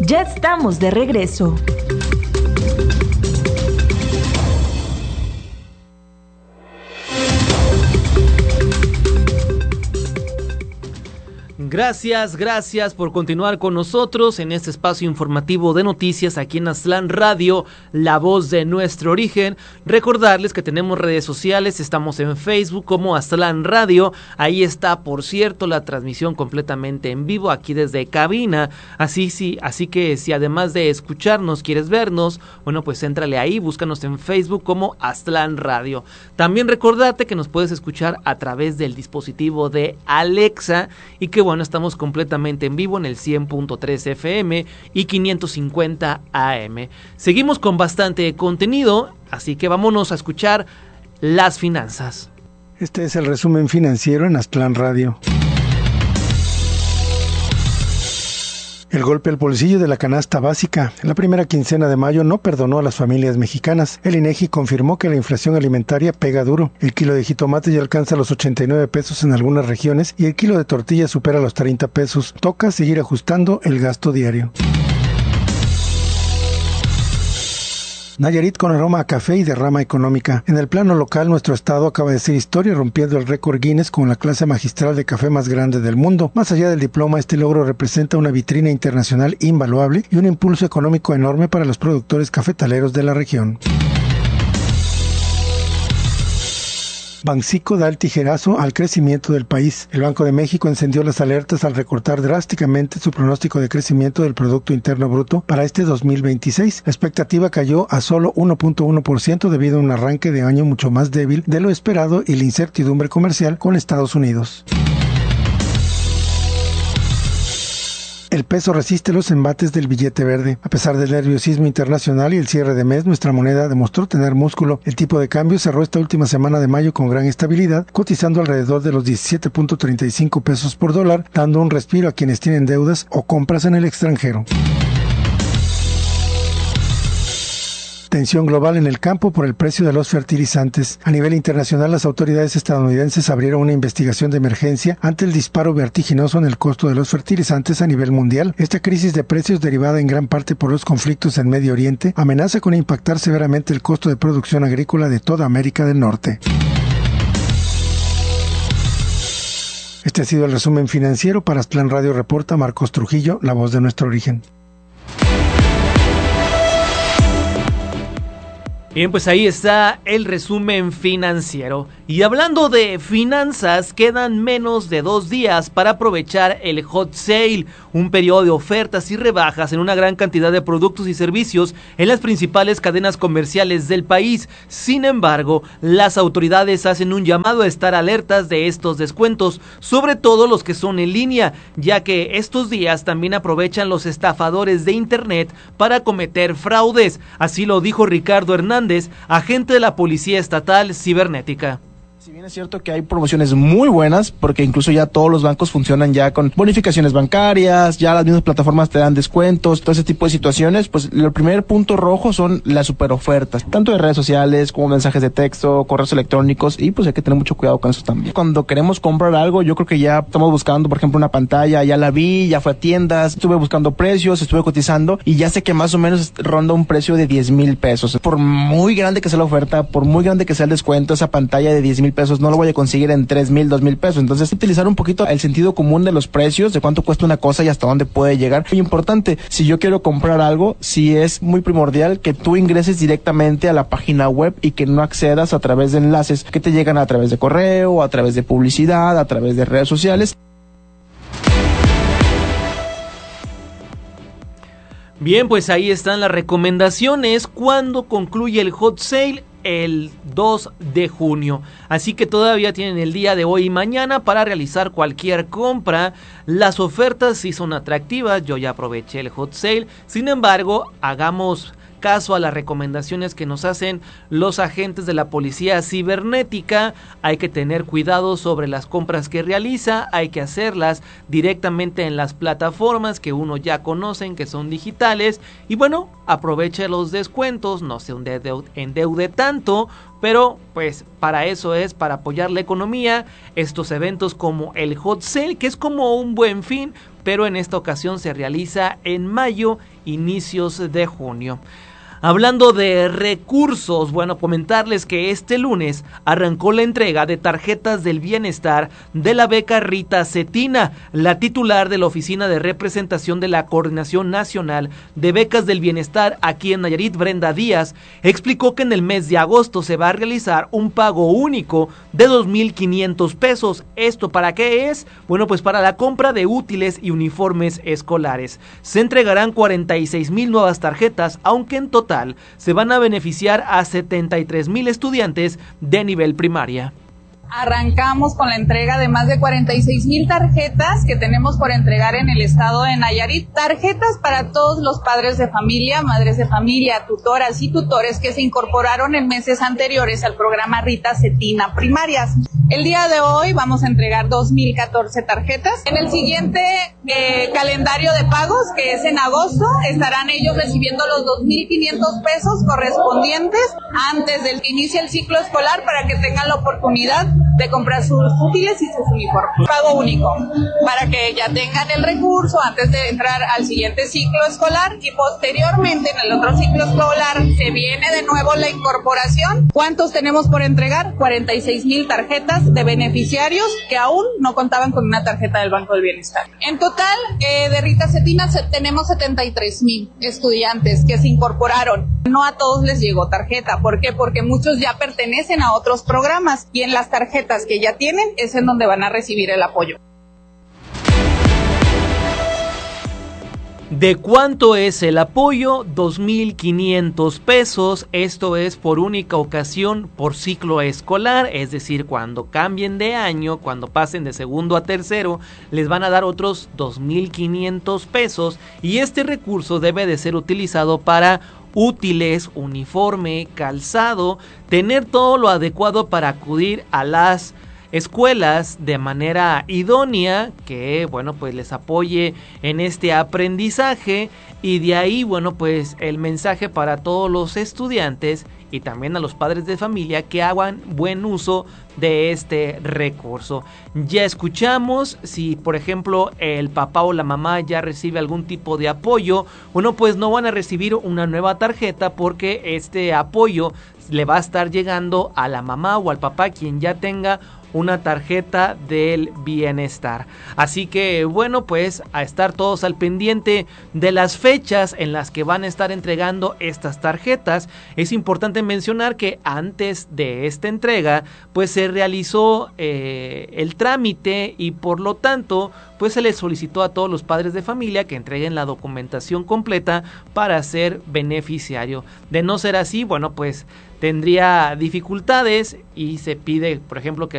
Ya estamos de regreso. Gracias por continuar con nosotros en este espacio informativo de noticias aquí en Aztlán Radio, la voz de nuestro origen. Recordarles que tenemos redes sociales, estamos en Facebook como Aztlán Radio, ahí está, por cierto, la transmisión completamente en vivo aquí desde cabina, así que si además de escucharnos quieres vernos, bueno, pues éntrale ahí, búscanos en Facebook como Aztlán Radio. También recordarte que nos puedes escuchar a través del dispositivo de Alexa y que bueno, estamos completamente en vivo en el 100.3 FM y 550 AM. Seguimos con bastante contenido, así que vámonos a escuchar las finanzas. Este es el resumen financiero en Aztlán Radio. El golpe al bolsillo de la canasta básica. La primera quincena de mayo no perdonó a las familias mexicanas. El INEGI confirmó que la inflación alimentaria pega duro. El kilo de jitomate ya alcanza los 89 pesos en algunas regiones y el kilo de tortilla supera los 30 pesos. Toca seguir ajustando el gasto diario. Nayarit con aroma a café y derrama económica. En el plano local, nuestro estado acaba de hacer historia rompiendo el récord Guinness con la clase magistral de café más grande del mundo. Más allá del diploma, este logro representa una vitrina internacional invaluable y un impulso económico enorme para los productores cafetaleros de la región. Banxico da el tijerazo al crecimiento del país. El Banco de México encendió las alertas al recortar drásticamente su pronóstico de crecimiento del Producto Interno Bruto para este 2026. La expectativa cayó a solo 1.1% debido a un arranque de año mucho más débil de lo esperado y la incertidumbre comercial con Estados Unidos. El peso resiste los embates del billete verde. A pesar del nerviosismo internacional y el cierre de mes, nuestra moneda demostró tener músculo. El tipo de cambio cerró esta última semana de mayo con gran estabilidad, cotizando alrededor de los 17.35 pesos por dólar, dando un respiro a quienes tienen deudas o compras en el extranjero. Tensión global en el campo por el precio de los fertilizantes. A nivel internacional, las autoridades estadounidenses abrieron una investigación de emergencia ante el disparo vertiginoso en el costo de los fertilizantes a nivel mundial. Esta crisis de precios, derivada en gran parte por los conflictos en Medio Oriente, amenaza con impactar severamente el costo de producción agrícola de toda América del Norte. Este ha sido el resumen financiero. Para Aztlán Radio reporta Marcos Trujillo, la voz de nuestro origen. Bien, pues ahí está el resumen financiero. Y hablando de finanzas, quedan menos de 2 días para aprovechar el Hot Sale, un periodo de ofertas y rebajas en una gran cantidad de productos y servicios en las principales cadenas comerciales del país. Sin embargo, las autoridades hacen un llamado a estar alertas de estos descuentos, sobre todo los que son en línea, ya que estos días también aprovechan los estafadores de internet para cometer fraudes. Así lo dijo Ricardo Hernández, agente de la Policía Estatal Cibernética. Si bien es cierto que hay promociones muy buenas, porque incluso ya todos los bancos funcionan ya con bonificaciones bancarias, ya las mismas plataformas te dan descuentos, todo ese tipo de situaciones, pues el primer punto rojo son las super ofertas, tanto de redes sociales como mensajes de texto, correos electrónicos, y pues hay que tener mucho cuidado con eso también. Cuando queremos comprar algo, yo creo que ya estamos buscando, por ejemplo, una pantalla, ya la vi, ya fue a tiendas, estuve buscando precios, estuve cotizando, y ya sé que más o menos ronda un precio de 10,000 pesos. Por muy grande que sea la oferta, por muy grande que sea el descuento, esa pantalla de 10,000 pesos no lo voy a conseguir en 3,000, 2,000 pesos. Entonces, utilizar un poquito el sentido común de los precios, de cuánto cuesta una cosa y hasta dónde puede llegar. Muy importante, si yo quiero comprar algo, sí es muy primordial que tú ingreses directamente a la página web y que no accedas a través de enlaces que te llegan a través de correo, a través de publicidad, a través de redes sociales. Bien, pues ahí están las recomendaciones cuando concluye el Hot Sale el 2 de junio. Así que todavía tienen el día de hoy y mañana para realizar cualquier compra. Las ofertas sí son atractivas, yo ya aproveché el Hot Sale. Sin embargo, hagamos caso a las recomendaciones que nos hacen los agentes de la Policía Cibernética. Hay que tener cuidado sobre las compras que realiza, hay que hacerlas directamente en las plataformas que uno ya conocen, que son digitales, y bueno, aproveche los descuentos, no se endeude tanto, pero pues para eso es, para apoyar la economía, estos eventos como el Hot Sale, que es como un Buen Fin, pero en esta ocasión se realiza en mayo, inicios de junio. Hablando de recursos, bueno, comentarles que este lunes arrancó la entrega de tarjetas del bienestar de la beca Rita Cetina. La titular de la Oficina de Representación de la Coordinación Nacional de Becas del Bienestar aquí en Nayarit, Brenda Díaz, explicó que en el mes de agosto se va a realizar un pago único de 2,500 pesos. ¿Esto para qué es? Bueno, pues para la compra de útiles y uniformes escolares. Se entregarán 46,000 nuevas tarjetas, aunque en total se van a beneficiar a 73,000 estudiantes de nivel primaria. Arrancamos con la entrega de más de 46,000 tarjetas que tenemos por entregar en el estado de Nayarit. Tarjetas para todos los padres de familia, madres de familia, tutoras y tutores que se incorporaron en meses anteriores al programa Rita Cetina Primarias. El día de hoy vamos a entregar 2,014 tarjetas. En el siguiente calendario de pagos, que es en agosto, estarán ellos recibiendo los 2,500 pesos correspondientes antes del que inicie el ciclo escolar para que tengan la oportunidad de comprar sus útiles y sus uniformes. Pago único, para que ya tengan el recurso antes de entrar al siguiente ciclo escolar y posteriormente en el otro ciclo escolar se viene de nuevo la incorporación. ¿Cuántos tenemos por entregar? 46,000 tarjetas de beneficiarios que aún no contaban con una tarjeta del Banco del Bienestar. En total, de Rita Cetina tenemos 73,000 estudiantes que se incorporaron. No a todos les llegó tarjeta. ¿Por qué? Porque muchos ya pertenecen a otros programas y en las tarjetas que ya tienen es en donde van a recibir el apoyo. ¿De cuánto es el apoyo? 2,500 pesos. Esto es por única ocasión por ciclo escolar, es decir, cuando cambien de año, cuando pasen de segundo a tercero, les van a dar otros 2,500 pesos y este recurso debe de ser utilizado para útiles, uniforme, calzado, tener todo lo adecuado para acudir a las escuelas de manera idónea, que bueno pues les apoye en este aprendizaje y de ahí bueno pues el mensaje para todos los estudiantes y también a los padres de familia que hagan buen uso de este recurso. Ya escuchamos si por ejemplo el papá o la mamá ya recibe algún tipo de apoyo, bueno pues no van a recibir una nueva tarjeta porque este apoyo le va a estar llegando a la mamá o al papá quien ya tenga una tarjeta del bienestar. Así que bueno pues a estar todos al pendiente de las fechas en las que van a estar entregando estas tarjetas. Es importante mencionar que antes de esta entrega pues se realizó el trámite y por lo tanto pues se les solicitó a todos los padres de familia que entreguen la documentación completa para ser beneficiario. De no ser así, bueno pues tendría dificultades y se pide por ejemplo que